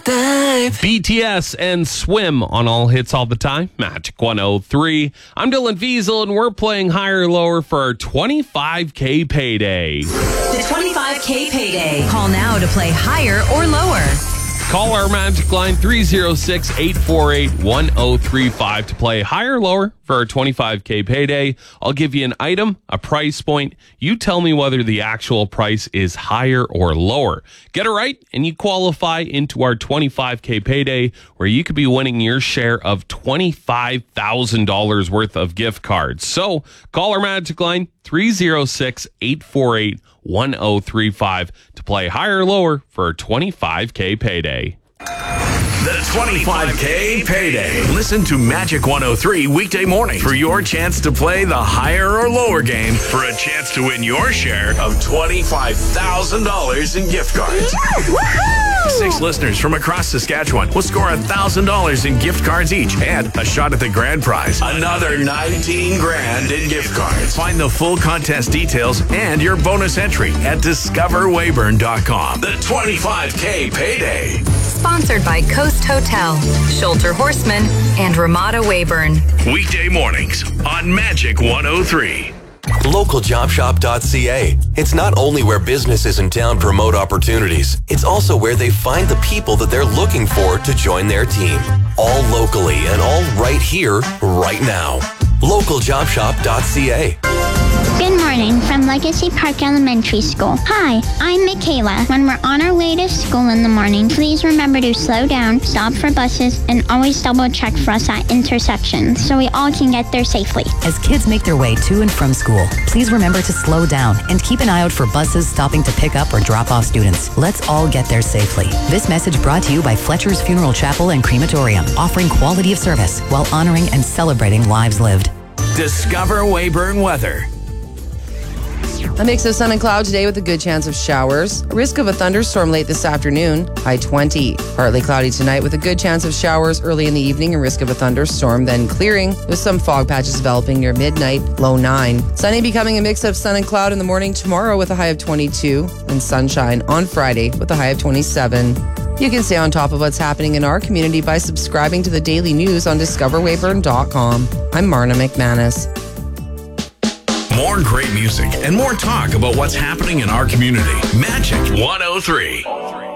BTS and Swim on All Hits All the Time. Magic 103. I'm Dylan Wiesel, and we're playing higher or lower for our $25K payday. The $25K payday. Call now to play higher or lower. Call our Magic line 306-848-1035 to play higher or lower for our $25K payday. I'll give you an item, a price point. You tell me whether the actual price is higher or lower. Get it right, and you qualify into our $25K payday, where you could be winning your share of $25,000 worth of gift cards. So call our Magic line 306-848-1035 to play higher or lower for a $25K payday. The $25K payday. Listen to Magic 103 weekday morning for your chance to play the higher or lower game for a chance to win your share of $25,000 in gift cards. Woohoo! 6 listeners from across Saskatchewan will score $1,000 in gift cards each and a shot at the grand prize. Another $19,000 in gift cards. Find the full contest details and your bonus entry at discoverweyburn.com. The $25K payday. Sponsored by Coast Hotel, Sholter Horseman, and Ramada Weyburn. Weekday mornings on Magic 103. LocalJobShop.ca. It's not only where businesses in town promote opportunities, it's also where they find the people that they're looking for to join their team. All locally and all right here, right now. LocalJobShop.ca. Good morning from Legacy Park Elementary School. Hi, I'm Michaela. When we're on our way to school in the morning, please remember to slow down, stop for buses, and always double check for us at intersections so we all can get there safely. As kids make their way to and from school, please remember to slow down and keep an eye out for buses stopping to pick up or drop off students. Let's all get there safely. This message brought to you by Fletcher's Funeral Chapel and Crematorium, offering quality of service while honoring and celebrating lives lived. Discover Weyburn weather. A mix of sun and cloud today with a good chance of showers. A risk of a thunderstorm late this afternoon, high 20. Partly cloudy tonight with a good chance of showers early in the evening and risk of a thunderstorm, then clearing with some fog patches developing near midnight, low 9. Sunny becoming a mix of sun and cloud in the morning tomorrow with a high of 22, and sunshine on Friday with a high of 27. You can stay on top of what's happening in our community by subscribing to the daily news on discoverweyburn.com. I'm Marna McManus. More great music and more talk about what's happening in our community. Magic 103.